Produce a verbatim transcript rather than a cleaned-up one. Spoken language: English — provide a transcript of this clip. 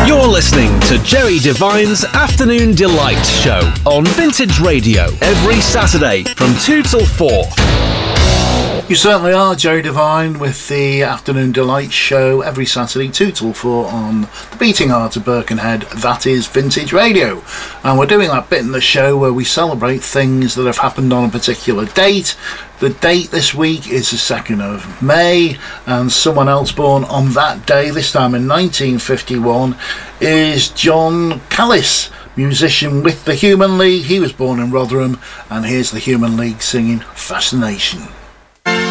You're listening to Jerry Devine's Afternoon Delight Show on Vintage Radio every Saturday from two till four. You certainly are, Jerry Devine, with the Afternoon Delight Show every Saturday, two till four on the beating heart of Birkenhead. That is Vintage Radio. And we're doing that bit in the show where we celebrate things that have happened on a particular date. The date this week is the second of May, and someone else born on that day, this time in nineteen fifty-one, is John Callis, musician with the Human League. He was born in Rotherham, and here's the Human League singing Fascination.